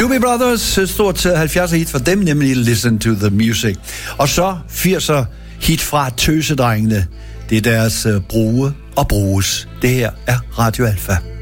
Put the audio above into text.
Doobie Brothers, stort 70'er hit for dem, nemlig Listen to the Music. Og så 80'er hit fra Tøsedrengene. Det er deres bruge og bruges. Det her er Radio Alfa.